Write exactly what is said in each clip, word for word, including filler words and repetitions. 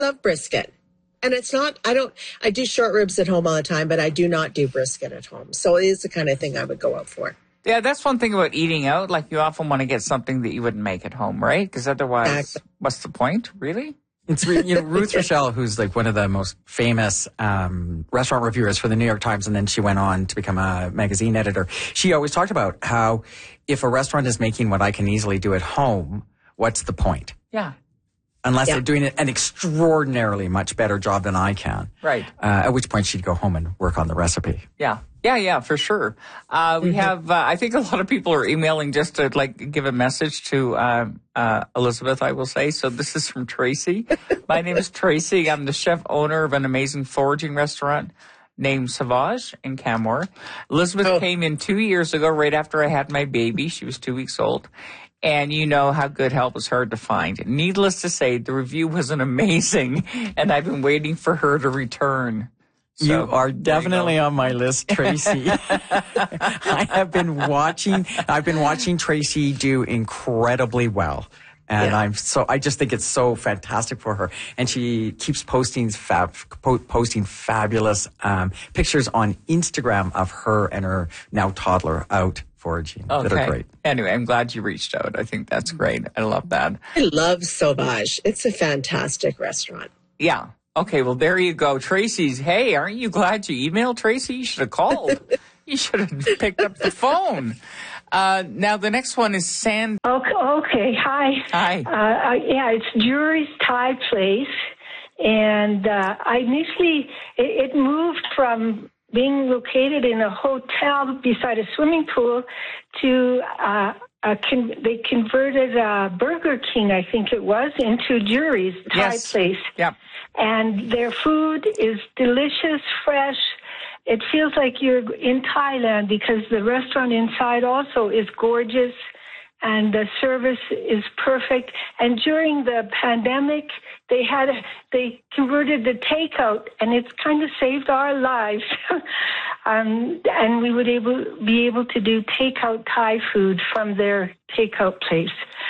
love brisket. And it's not, I don't, I do short ribs at home all the time, but I do not do brisket at home. So it is the kind of thing I would go out for. Yeah, that's one thing about eating out. Like, you often want to get something that you wouldn't make at home, right? Because otherwise, Exactly. What's the point, really? It's, you know, Ruth Rochelle, who's like one of the most famous um, restaurant reviewers for the New York Times, and then she went on to become a magazine editor. She always talked about how if a restaurant is making what I can easily do at home, what's the point? Yeah. Unless Yeah. they're doing an extraordinarily much better job than I can. Right. Uh, at which point she'd go home and work on the recipe. Yeah. Yeah, yeah, for sure. Uh, we mm-hmm. have, uh, I think a lot of people are emailing just to like give a message to uh, uh, Elizabeth, I will say. So this is from Tracy. My name is Tracy. I'm the chef owner of an amazing foraging restaurant named Sauvage in Canmore. Elizabeth oh. came in two years ago, right after I had my baby. She was two weeks old. And you know how good help is hard to find. Needless to say, the review wasn't amazing, and I've been waiting for her to return. So, you are definitely you on my list, Tracy. I have been watching, I've been watching Tracy do incredibly well. And yeah. I'm so, I just think it's so fantastic for her. And she keeps posting fab, po- posting fabulous, um, pictures on Instagram of her and her now toddler out foraging okay. that are great. Anyway, I'm glad you reached out. I think that's great. I love that. I love Sauvage. It's a fantastic restaurant. Yeah. Okay, well, there you go. Tracy's, hey, aren't you glad you emailed Tracy? You should have called. You should have picked up the phone. Uh, now, the next one is Sand. Okay, okay. Hi. Hi. Uh, uh, yeah, it's Jury's Thai Place. And uh, I initially, it, it moved from being located in a hotel beside a swimming pool to uh, a con- they converted uh, Burger King, I think it was, into Jury's Thai yes. Place. Yep. And their food is delicious, fresh. It feels like you're in Thailand because the restaurant inside also is gorgeous and the service is perfect. And during the pandemic, they had a, they converted the takeout, and it's kind of saved our lives. um, and we would able be able to do takeout Thai food from their takeout place.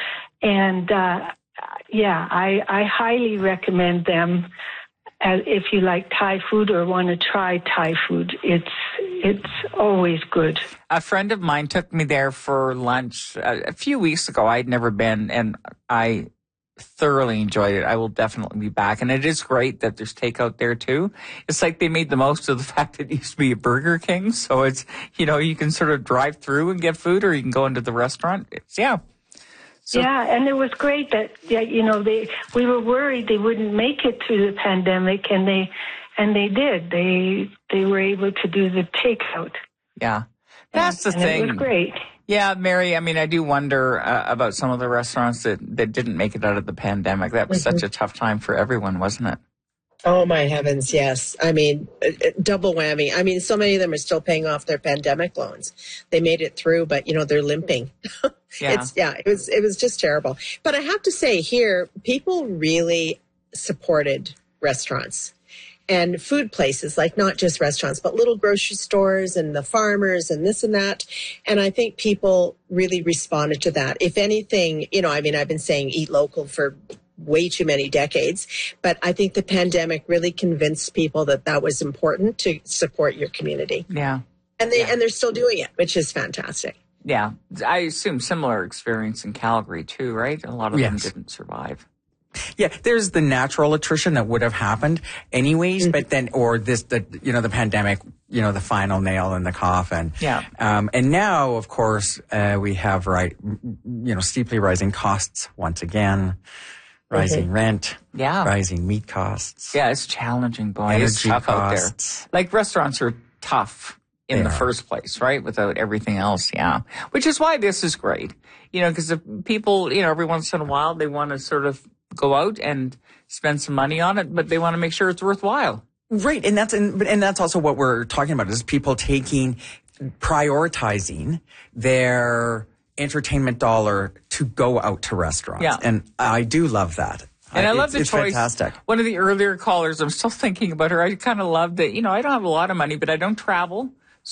And uh, yeah, I, I highly recommend them. Uh, if you like Thai food or want to try Thai food, it's it's always good. A friend of mine took me there for lunch a, a few weeks ago. I'd never been, and I thoroughly enjoyed it. I will definitely be back. And it is great that there's takeout there too. It's like they made the most of the fact that it used to be a Burger King. So it's, you know, you can sort of drive through and get food, or you can go into the restaurant. It's, yeah. So, yeah, and it was great that, yeah, you know, they we were worried they wouldn't make it through the pandemic, and they and they did. They they were able to do the takeout. Yeah, that's and, the thing. It was great. Yeah, Mary, I mean, I do wonder uh, about some of the restaurants that, that didn't make it out of the pandemic. That was mm-hmm. such a tough time for everyone, wasn't it? Oh, my heavens, yes. I mean, double whammy. I mean, so many of them are still paying off their pandemic loans. They made it through, but, you know, they're limping. Yeah. It's, yeah, it was, it was just terrible. But I have to say here, people really supported restaurants and food places, like not just restaurants, but little grocery stores and the farmers and this and that. And I think people really responded to that. If anything, you know, I mean, I've been saying eat local for way too many decades, but I think the pandemic really convinced people that that was important to support your community. Yeah. And they, yeah. and they're still doing it, which is fantastic. Yeah. I assume similar experience in Calgary too, right? A lot of yes. them didn't survive. Yeah, there's the natural attrition that would have happened anyways, mm-hmm. but then, or this, the, you know, the pandemic, you know, the final nail in the coffin. Yeah. Um, and now, of course, uh, we have, right, you know, steeply rising costs once again. Rising mm-hmm. rent, yeah. rising meat costs. Yeah, it's challenging, boy. Energy it's tough costs. out there. Like, restaurants are tough in they the are. first place, right? Without everything else, yeah. Which is why this is great. You know, because if people, you know, every once in a while, they want to sort of go out and spend some money on it, but they want to make sure it's worthwhile. Right, and that's and, and that's also what we're talking about, is people taking, prioritizing their entertainment dollar to go out to restaurants. Yeah. And I do love that. And I, I love it's, the it's choice. Fantastic. One of the earlier callers, I'm still thinking about her. I kind of love that, you know, I don't have a lot of money, but I don't travel.